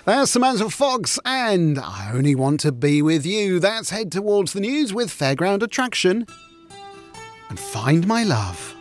There's Samantha Fox and I Only Want to Be With You. Let's head towards the news with Fairground Attraction and Find My Love.